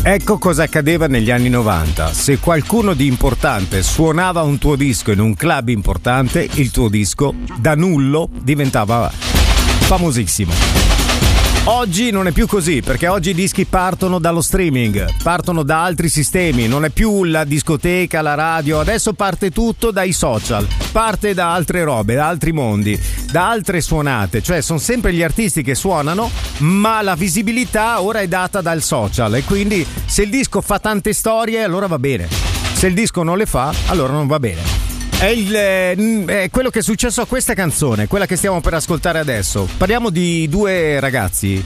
Ecco cosa accadeva negli anni 90. Se qualcuno di importante suonava un tuo disco in un club importante, il tuo disco da nullo diventava famosissimo. Oggi non è più così, perché oggi i dischi partono dallo streaming, partono da altri sistemi, non è più la discoteca, la radio, adesso parte tutto dai social, parte da altre robe, da altri mondi, da altre suonate, cioè sono sempre gli artisti che suonano, ma la visibilità ora è data dal social e quindi se il disco fa tante storie allora va bene, se il disco non le fa allora non va bene. È quello che è successo a questa canzone, quella che stiamo per ascoltare adesso. Parliamo di due ragazzi,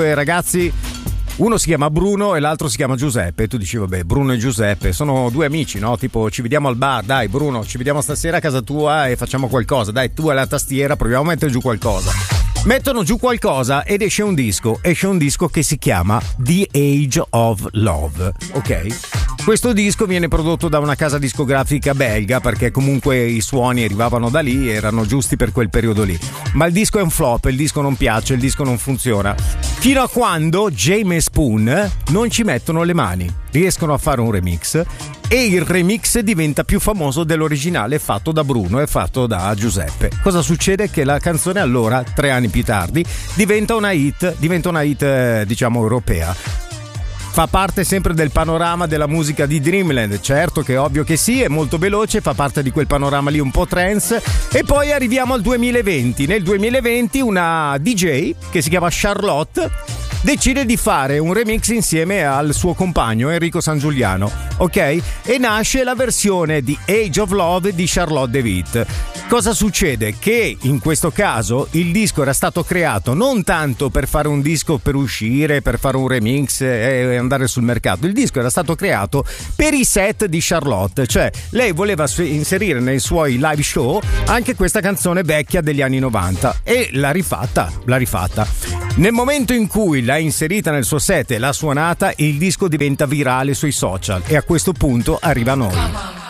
uno si chiama Bruno e l'altro si chiama Giuseppe. Tu dici vabbè, Bruno e Giuseppe sono due amici, no? Tipo ci vediamo al bar, dai Bruno, ci vediamo stasera a casa tua e facciamo qualcosa, dai tu alla tastiera proviamo a mettere giù qualcosa. Mettono giù qualcosa ed esce un disco che si chiama The Age of Love, ok? Questo disco viene prodotto da una casa discografica belga perché comunque i suoni arrivavano da lì, erano giusti per quel periodo lì. Ma il disco è un flop, il disco non piace, il disco non funziona. Fino a quando James e Spoon non ci mettono le mani, riescono a fare un remix e il remix diventa più famoso dell'originale fatto da Bruno e fatto da Giuseppe. Cosa succede? Che la canzone allora, 3 anni più tardi, diventa una hit diciamo europea. Fa parte sempre del panorama della musica di Dreamland, certo che è ovvio che sì, è molto veloce, fa parte di quel panorama lì un po' trance. E poi arriviamo al 2020. Nel 2020 una DJ che si chiama Charlotte decide di fare un remix insieme al suo compagno Enrico Sangiuliano, ok? E nasce la versione di Age of Love di Charlotte de Witte. Cosa succede? Che in questo caso il disco era stato creato non tanto per fare un disco per uscire, per fare un remix e andare sul mercato. Il disco era stato creato per i set di Charlotte, cioè lei voleva inserire nei suoi live show anche questa canzone vecchia degli anni 90 e l'ha rifatta. Nel momento in cui l'ha inserita nel suo set e l'ha suonata, il disco diventa virale sui social e a questo punto arriva a noi.